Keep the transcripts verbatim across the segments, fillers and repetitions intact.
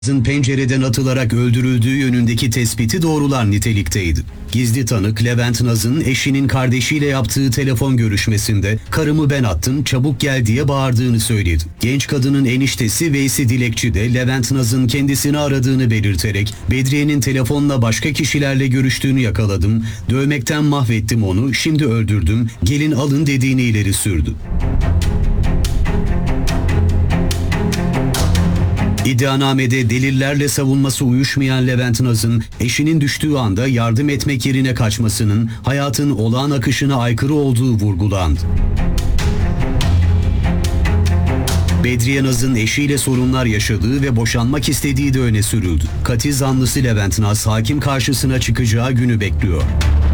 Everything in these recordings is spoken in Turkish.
pencereden atılarak öldürüldüğü yönündeki tespiti doğrular nitelikteydi. Gizli tanık Levent Naz'ın eşinin kardeşiyle yaptığı telefon görüşmesinde "Karımı ben attım, çabuk gel" diye bağırdığını söyledi. Genç kadının eniştesi Veysi Dilekçi de Levent Naz'ın kendisini aradığını belirterek "Bedriye'nin telefonla başka kişilerle görüştüğünü yakaladım, dövmekten mahvettim onu, şimdi öldürdüm, gelin alın" dediğini ileri sürdü. İddianamede delillerle savunması uyuşmayan Levent Naz'ın eşinin düştüğü anda yardım etmek yerine kaçmasının hayatın olağan akışına aykırı olduğu vurgulandı. Bedriye Naz'ın eşiyle sorunlar yaşadığı ve boşanmak istediği de öne sürüldü. Katil zanlısı Levent Naz hakim karşısına çıkacağı günü bekliyor.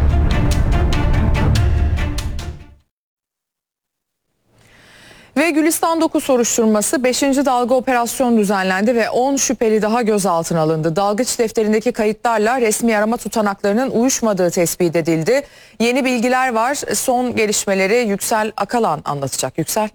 Ve Gülistan dokuz soruşturması beşinci dalga operasyon düzenlendi ve on şüpheli daha gözaltına alındı. Dalgıç defterindeki kayıtlarla resmi arama tutanaklarının uyuşmadığı tespit edildi. Yeni bilgiler var. Son gelişmeleri Yüksel Akalan anlatacak. Yüksel.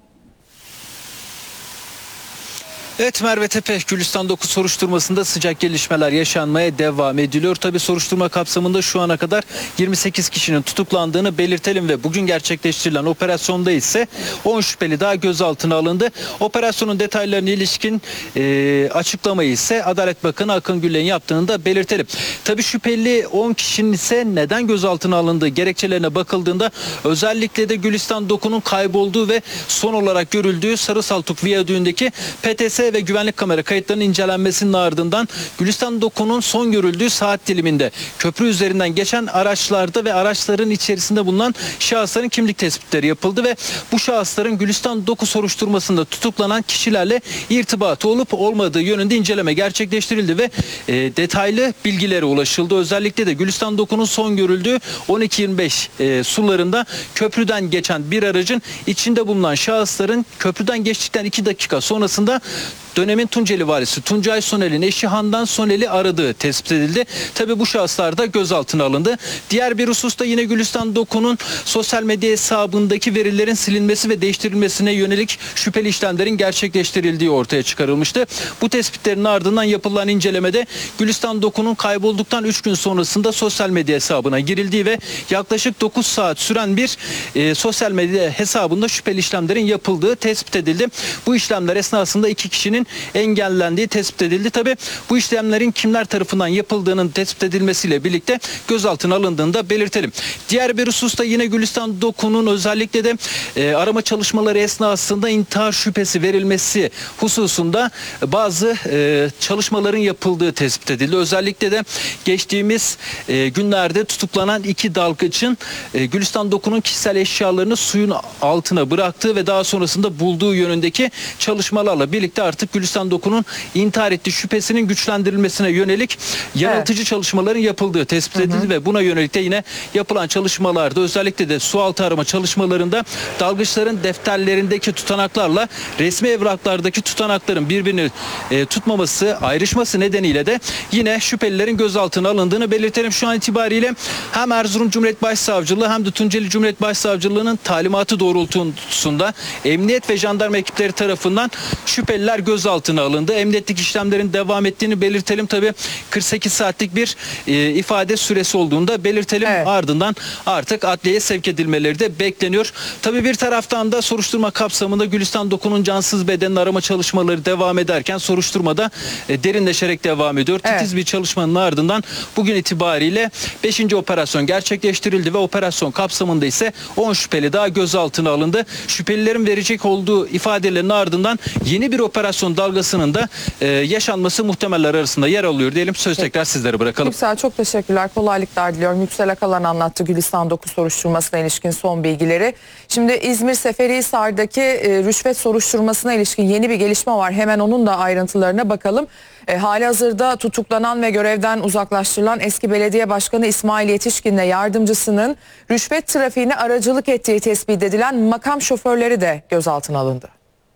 Evet Merve Tepe, Gülistan dokuz soruşturmasında sıcak gelişmeler yaşanmaya devam ediliyor. Tabi soruşturma kapsamında şu ana kadar yirmi sekiz kişinin tutuklandığını belirtelim ve bugün gerçekleştirilen operasyonda ise on şüpheli daha gözaltına alındı. Operasyonun detaylarına ilişkin e, açıklamayı ise Adalet Bakanı Akın Gül'ün yaptığını da belirtelim. Tabi şüpheli on kişinin ise neden gözaltına alındığı gerekçelerine bakıldığında özellikle de Gülistan dokuzun kaybolduğu ve son olarak görüldüğü Sarısaltuk Viyadüğü'ndeki P T S ve güvenlik kamera kayıtlarının incelenmesinin ardından Gülistan dokuzun son görüldüğü saat diliminde köprü üzerinden geçen araçlarda ve araçların içerisinde bulunan şahısların kimlik tespitleri yapıldı ve bu şahısların Gülistan dokuz soruşturmasında tutuklanan kişilerle irtibatı olup olmadığı yönünde inceleme gerçekleştirildi ve e, detaylı bilgilere ulaşıldı. Özellikle de Gülistan dokuzun son görüldüğü on iki yirmi beş e, sularında köprüden geçen bir aracın içinde bulunan şahısların köprüden geçtikten iki dakika sonrasında dönemin Tunceli valisi Tuncay Sonel'in eşi Handan Sonel'i aradığı tespit edildi. Tabi bu şahıslar da gözaltına alındı. Diğer bir hususta yine Gülistan dokuzun sosyal medya hesabındaki verilerin silinmesi ve değiştirilmesine yönelik şüpheli işlemlerin gerçekleştirildiği ortaya çıkarılmıştı. Bu tespitlerin ardından yapılan incelemede Gülistan dokuzun kaybolduktan üç gün sonrasında sosyal medya hesabına girildiği ve yaklaşık dokuz saat süren bir e, sosyal medya hesabında şüpheli işlemlerin yapıldığı tespit edildi. Bu işlemler esnasında iki kişinin engellendiği tespit edildi. Tabi bu işlemlerin kimler tarafından yapıldığının tespit edilmesiyle birlikte gözaltına alındığını da belirtelim. Diğer bir hususta yine Gülistan dokuzun özellikle de e, arama çalışmaları esnasında intihar şüphesi verilmesi hususunda bazı e, çalışmaların yapıldığı tespit edildi. Özellikle de geçtiğimiz e, günlerde tutuklanan iki dalgıçın e, Gülistan dokuzun kişisel eşyalarını suyun altına bıraktığı ve daha sonrasında bulduğu yönündeki çalışmalarla birlikte artık Gülistan dokuzun intihar ettiği şüphesinin güçlendirilmesine yönelik yanıltıcı evet. çalışmaların yapıldığı tespit edildi hı hı. ve buna yönelik de yine yapılan çalışmalarda özellikle de sualtı arama çalışmalarında dalgıçların defterlerindeki tutanaklarla resmi evraklardaki tutanakların birbirini e, tutmaması, ayrışması nedeniyle de yine şüphelilerin gözaltına alındığını belirtelim. Şu an itibariyle hem Erzurum Cumhuriyet Başsavcılığı hem de Tunceli Cumhuriyet Başsavcılığı'nın talimatı doğrultusunda emniyet ve jandarma ekipleri tarafından şüpheliler gözaltına alındı. Emniyetlik işlemlerin devam ettiğini belirtelim. Tabii kırk sekiz saatlik bir e, ifade süresi olduğunu da belirtelim. Evet. Ardından artık adliyeye sevk edilmeleri de bekleniyor. Tabii bir taraftan da soruşturma kapsamında Gülistan dokuzun cansız bedenini arama çalışmaları devam ederken soruşturmada e, derinleşerek devam ediyor. Evet. Titiz bir çalışmanın ardından bugün itibariyle beşinci operasyon gerçekleştirildi ve operasyon kapsamında ise on şüpheli daha gözaltına alındı. Şüphelilerin verecek olduğu ifadelerin ardından yeni bir operasyon dalgasının da e, yaşanması muhtemeller arasında yer alıyor diyelim. Söz Peki. tekrar sizlere bırakalım. Yüksel, çok teşekkürler. Kolaylıklar diliyorum. Yüksel Akalan anlattı Gülistan dokuz soruşturmasına ilişkin son bilgileri. Şimdi İzmir Seferihisar'daki e, rüşvet soruşturmasına ilişkin yeni bir gelişme var. Hemen onun da ayrıntılarına bakalım. E, hali hazırda tutuklanan ve görevden uzaklaştırılan eski belediye başkanı İsmail Yetişkin'le yardımcısının rüşvet trafiğine aracılık ettiği tespit edilen makam şoförleri de gözaltına alındı.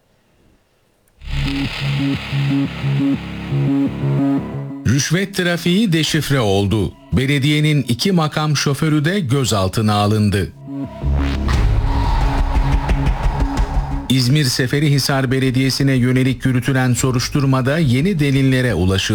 Rüşvet trafiği deşifre oldu. Belediyenin iki makam şoförü de gözaltına alındı. İzmir Seferihisar Belediyesi'ne yönelik yürütülen soruşturmada yeni delillere ulaşıldı.